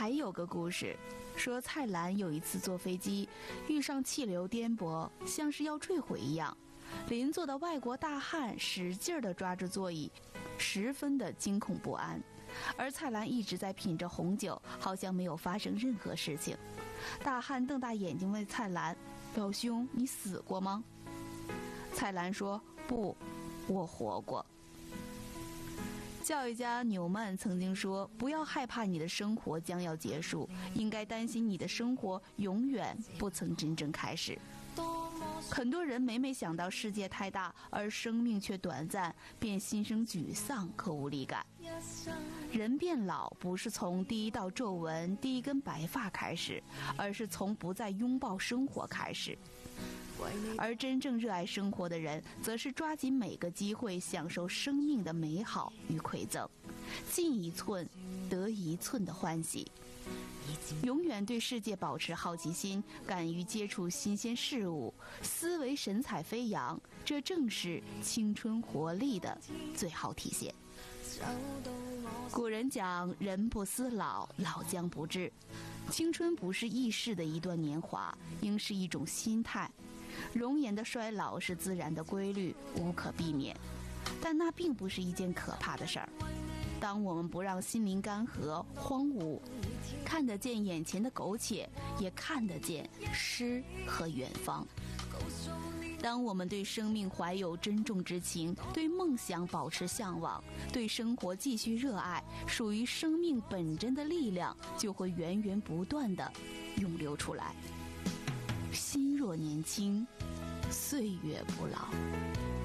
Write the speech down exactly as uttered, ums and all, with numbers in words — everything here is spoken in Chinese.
还有个故事，说蔡澜有一次坐飞机，遇上气流颠簸，像是要坠毁一样。邻座的外国大汉使劲地抓着座椅，十分的惊恐不安。而蔡澜一直在品着红酒，好像没有发生任何事情。大汉瞪大眼睛问蔡澜：“老兄，你死过吗？”蔡澜说：“不，我活过。”教育家纽曼曾经说：“不要害怕你的生活将要结束，应该担心你的生活永远不曾真正开始。”很多人每每想到世界太大，而生命却短暂，便心生沮丧和无力感。人变老不是从第一道皱纹、第一根白发开始，而是从不再拥抱生活开始。而真正热爱生活的人，则是抓紧每个机会，享受生命的美好与馈赠，进一寸得一寸的欢喜。永远对世界保持好奇心，敢于接触新鲜事物，思维神采飞扬，这正是青春活力的最好体现。古人讲，人不思老，老将不至。青春不是易逝的一段年华，应是一种心态。容颜的衰老是自然的规律，无可避免，但那并不是一件可怕的事儿。当我们不让心灵干涸荒芜，看得见眼前的苟且，也看得见诗和远方。当我们对生命怀有珍重之情，对梦想保持向往，对生活继续热爱，属于生命本真的力量就会源源不断地涌流出来。心若年轻，岁月不老。